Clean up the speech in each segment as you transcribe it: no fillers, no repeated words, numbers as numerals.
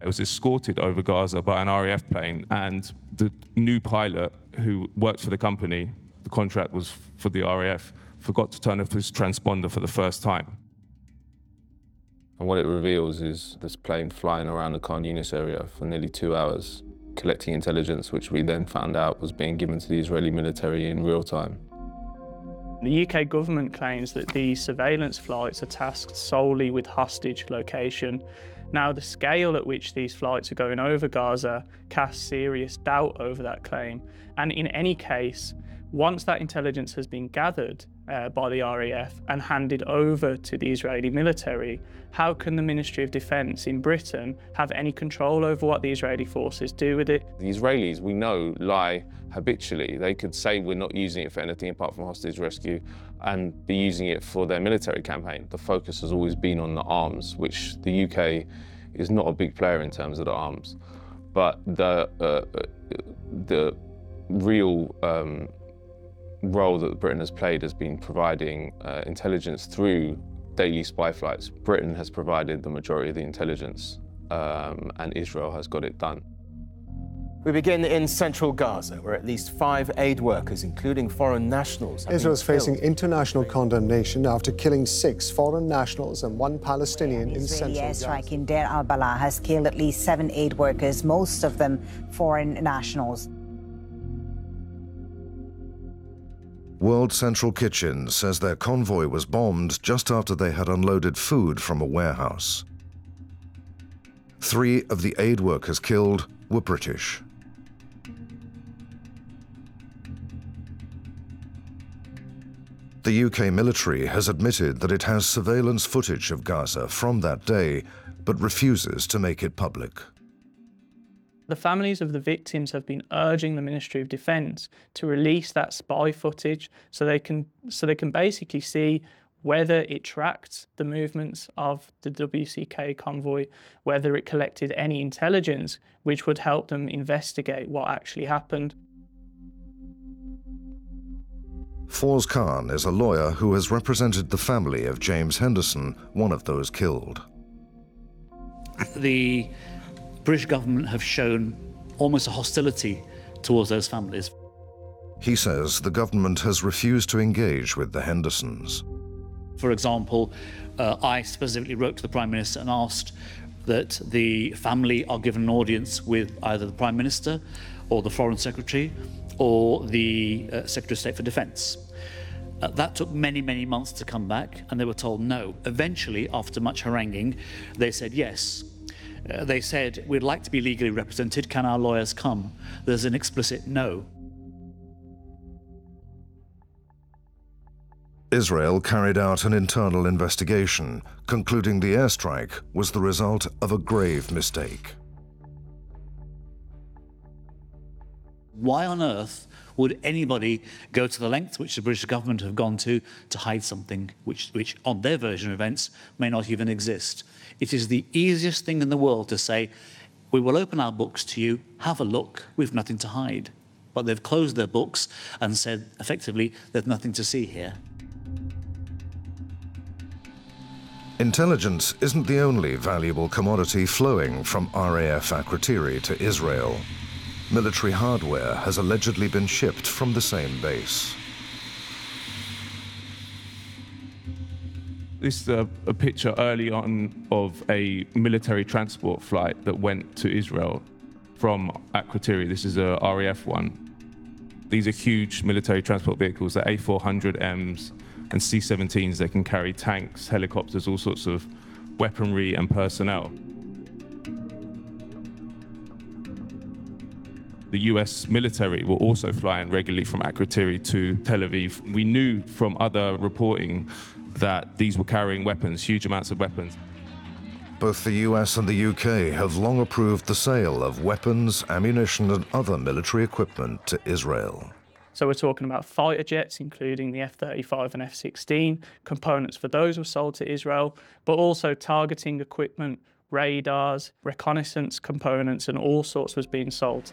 It was escorted over Gaza by an RAF plane, and the new pilot who worked for the company, the contract was for the RAF, forgot to turn off his transponder for the first time. And what it reveals is this plane flying around the Khan Yunis area for nearly 2 hours, collecting intelligence, which we then found out was being given to the Israeli military in real time. The UK government claims that these surveillance flights are tasked solely with hostage location. Now, the scale at which these flights are going over Gaza casts serious doubt over that claim. And in any case, once that intelligence has been gathered by the RAF and handed over to the Israeli military, how can the Ministry of Defence in Britain have any control over what the Israeli forces do with it? The Israelis, we know, lie habitually. They could say we're not using it for anything apart from hostage rescue and be using it for their military campaign. The focus has always been on the arms, which the UK is not a big player in terms of the arms. But the real role that Britain has played has been providing intelligence through daily spy flights. Britain has provided the majority of the intelligence, and Israel has got it done. We begin in central Gaza, where at least 5 aid workers, including foreign nationals, have Israel is been facing killed. international condemnation after killing 6 foreign nationals and 1 Palestinian in central Israeli Gaza. airstrike in Deir al-Balah has killed at least 7 aid workers, most of them foreign nationals. World Central Kitchen says their convoy was bombed just after they had unloaded food from a warehouse. 3 of the aid workers killed were British. The UK military has admitted that it has surveillance footage of Gaza from that day, but refuses to make it public. The families of the victims have been urging the Ministry of Defence to release that spy footage so they can basically see whether it tracked the movements of the WCK convoy, whether it collected any intelligence which would help them investigate what actually happened. Fawz Khan is a lawyer who has represented the family of James Henderson, one of those killed. The British government have shown almost a hostility towards those families. He says the government has refused to engage with the Hendersons. For example, I specifically wrote to the Prime Minister and asked that the family are given an audience with either the Prime Minister or the Foreign Secretary or the Secretary of State for Defence. That took many, many months to come back, and they were told no. Eventually, after much haranguing, they said yes. They said, we'd like to be legally represented, can our lawyers come? There's an explicit no. Israel carried out an internal investigation, concluding the airstrike was the result of a grave mistake. Why on earth would anybody go to the lengths which the British government have gone to hide something which on their version of events may not even exist? It is the easiest thing in the world to say, we will open our books to you, have a look, we've nothing to hide. But they've closed their books and said, effectively, there's nothing to see here. Intelligence isn't the only valuable commodity flowing from RAF Akrotiri to Israel. Military hardware has allegedly been shipped from the same base. This is a picture early on of a military transport flight that went to Israel from Akrotiri. This is a RAF one. These are huge military transport vehicles, they're A400Ms and C-17s. They can carry tanks, helicopters, all sorts of weaponry and personnel. The US military were also flying regularly from Akrotiri to Tel Aviv. We knew from other reporting that these were carrying weapons, huge amounts of weapons. Both the US and the UK have long approved the sale of weapons, ammunition, and other military equipment to Israel. So we're talking about fighter jets, including the F-35 and F-16. Components for those were sold to Israel, but also targeting equipment, radars, reconnaissance components, and all sorts was being sold.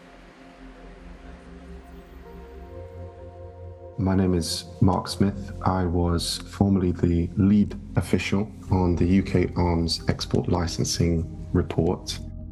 My name is Mark Smith. I was formerly the lead official on the UK Arms Export Licensing Report.